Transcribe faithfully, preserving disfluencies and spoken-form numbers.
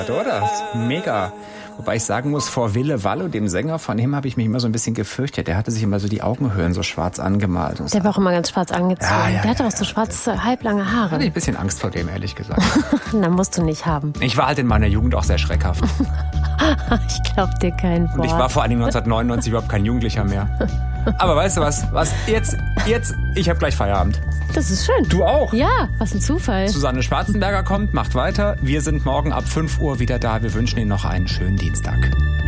Oder? Mega. Wobei ich sagen muss, vor Wille Wallo, dem Sänger, von dem habe ich mich immer so ein bisschen gefürchtet. Der hatte sich immer so die Augenhöhlen so schwarz angemalt. Und der war auch immer ganz schwarz angezogen. Ja, ja, der hatte ja, auch so ja, schwarze, halblange Haare. Hatte ich ein bisschen Angst vor dem, ehrlich gesagt. Dann musst du nicht haben. Ich war halt in meiner Jugend auch sehr schreckhaft. Ich glaub dir kein Wort. Und ich war vor allem neunzehnhundertneunundneunzig überhaupt kein Jugendlicher mehr. Aber weißt du was? Was jetzt? Jetzt? Ich habe gleich Feierabend. Das ist schön. Du auch? Ja, was ein Zufall. Susanne Schwarzenberger kommt, macht weiter. Wir sind morgen ab fünf Uhr wieder da. Wir wünschen Ihnen noch einen schönen Dienstag.